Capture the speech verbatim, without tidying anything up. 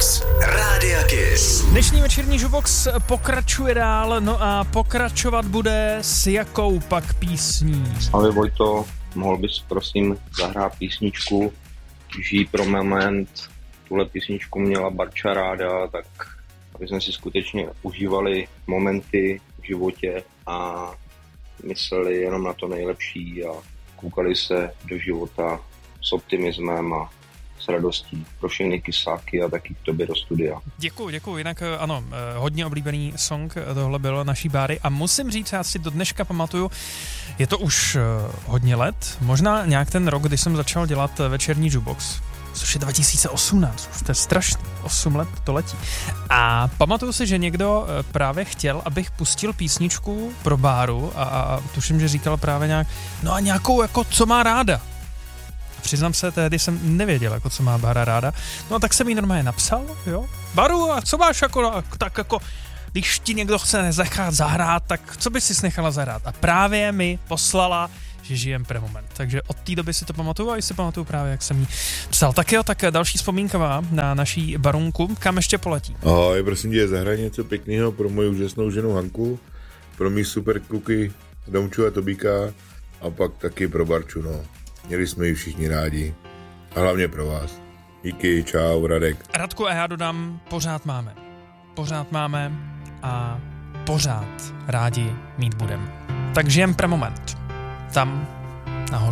Jukebox Rádia Kiss. Dnešní večerní Jukebox pokračuje dál, no a pokračovat bude s jakou pak písní? Ale Vojto, mohl bys prosím zahrát písničku Žij pro moment. Tuhle písničku měla Barča ráda, tak aby jsme si skutečně užívali momenty v životě a mysleli jenom na to nejlepší a koukali se do života s optimismem a s radostí. Pro všechny kysáky a taky k tobě do studia. Děkuju, děkuju. Jinak ano, hodně oblíbený song tohle byl naší Báry a musím říct, já si do dneška pamatuju, je to už hodně let, možná nějak ten rok, kdy jsem začal dělat večerní Jukebox, což je dva tisíce osmnáct, už to je strašný, osm let to letí. A pamatuju si, že někdo právě chtěl, abych pustil písničku pro Báru a, a tuším, že říkal právě nějak, no a nějakou jako, co má ráda. Přiznám se, tehdy jsem nevěděl, jako co má Bára ráda. No a tak jsem jí normálně napsal, jo. Baru, a co máš jako, tak jako, když ti někdo chce nechat zahrát, tak co bys si nechala zahrát? A právě mi poslala, že žijem pro moment. Takže od té doby si to pamatuju a i si pamatuju právě, jak jsem jí psal. Tak jo, tak další vzpomínka má na naší Barunku. Kam ještě poletí? Ahoj, prosím tě, zahraj něco pěkného pro moji úžasnou ženu Hanku, pro mý super kluky Domču a Tobíka a pak taky pro Barču, no. Měli jsme ji všichni rádi. A hlavně pro vás. Díky, čau, Radek. Radku, a já dodám, pořád máme. Pořád máme a pořád rádi mít budem. Tak žijem pro moment. Tam